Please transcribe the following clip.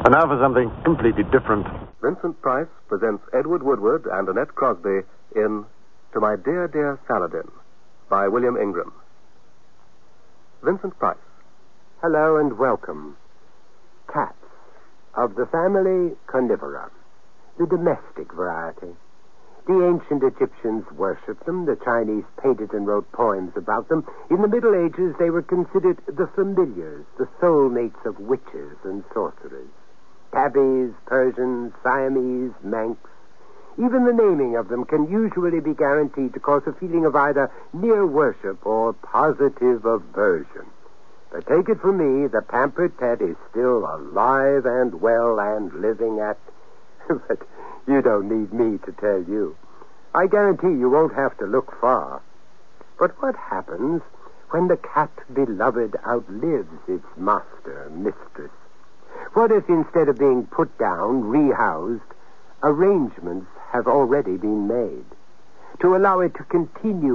And now for something completely different. Vincent Price presents Edward Woodward and Annette Crosby in To My Dear, Dear Saladin by William Ingram. Vincent Price. Hello and welcome. Cats of the family Carnivora, the domestic variety. The ancient Egyptians worshipped them. The Chinese painted and wrote poems about them. In the Middle Ages, they were considered the familiars, the soulmates of witches and sorcerers. Tabbies, Persians, Siamese, Manx. Even the naming of them can usually be guaranteed to cause a feeling of either near worship or positive aversion. But take it from me, the pampered pet is still alive and well and living at... But you don't need me to tell you. I guarantee you won't have to look far. But what happens when the cat beloved outlives its master, mistress? What if instead of being put down, rehoused, arrangements have already been made to allow it to continue